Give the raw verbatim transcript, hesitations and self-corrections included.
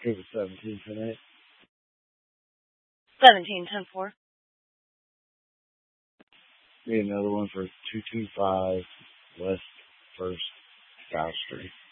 It was seventeen tonight. Seventeen ten four. Need another one for two two five West First South Street.